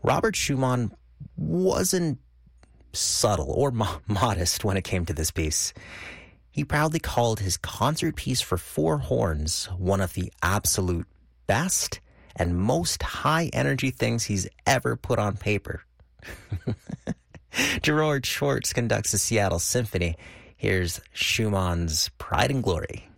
Robert Schumann wasn't subtle or modest when it came to this piece. He proudly called his concert piece for four horns one of the absolute best and most high-energy things he's ever put on paper. Gerard Schwartz conducts the Seattle Symphony. Here's Schumann's Pride and Glory.